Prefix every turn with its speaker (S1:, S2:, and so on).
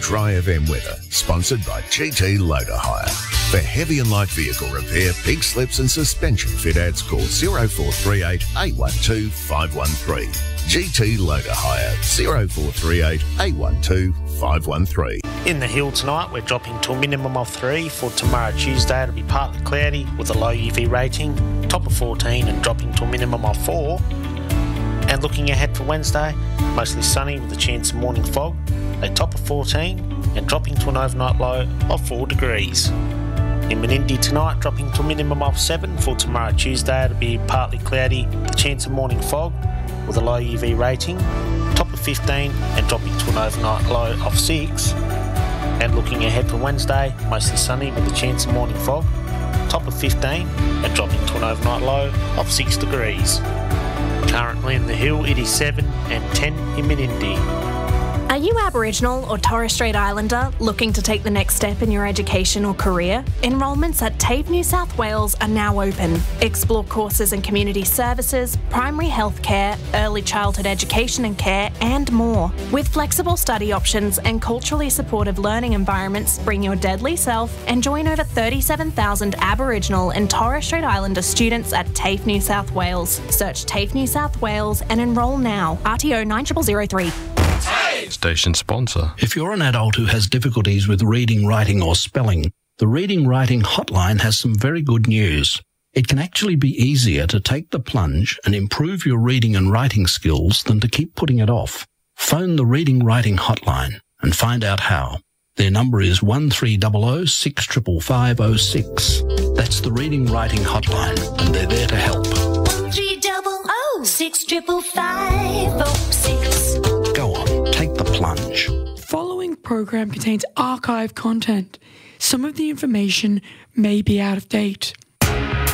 S1: Dry FM weather, sponsored by GT Loader Hire. For heavy and light vehicle repair, pig slips and suspension fit outs, call 0438 812 513. GT Loader Hire, 0438 812 513.
S2: In the Hill tonight, we're dropping to a minimum of 3. For tomorrow, Tuesday, it'll be partly cloudy with a low UV rating, top of 14 and dropping to a minimum of 4. And looking ahead for Wednesday, mostly sunny with a chance of morning fog, a top of 14 and dropping to an overnight low of 4 degrees. In Menindee tonight, dropping to a minimum of 7. For tomorrow, Tuesday, it'll be partly cloudy with a chance of morning fog with a low UV rating, top of 15 and dropping to an overnight low of 6. And looking ahead for Wednesday, mostly sunny with a chance of morning fog, top of 15 and dropping to an overnight low of 6 degrees. Currently in the Hill, it is 7 and 10 in Menindee.
S3: Are you Aboriginal or Torres Strait Islander looking to take the next step in your education or career? Enrolments at TAFE New South Wales are now open. Explore courses in community services, primary health care, early childhood education and care, and more. With flexible study options and culturally supportive learning environments, bring your deadly self and join over 37,000 Aboriginal and Torres Strait Islander students at TAFE New South Wales. Search TAFE New South Wales and enrol now. RTO 9003.
S4: Station sponsor.
S5: If you're an adult who has difficulties with reading, writing or spelling, the Reading Writing Hotline has some very good news. It can actually be easier to take the plunge and improve your reading and writing skills than to keep putting it off. Phone the Reading Writing Hotline and find out how. Their number is 1300 65506. That's the Reading Writing Hotline, and they're there to help.
S6: 1300 65506.
S5: Go on, take the plunge.
S7: Following program contains archive content. Some of the information may be out of date.